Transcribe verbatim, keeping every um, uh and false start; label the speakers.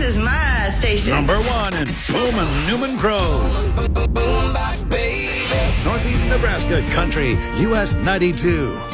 Speaker 1: is my station.
Speaker 2: Number one in Pullman, Newman Grove. Northeast Nebraska Country, U S ninety-two.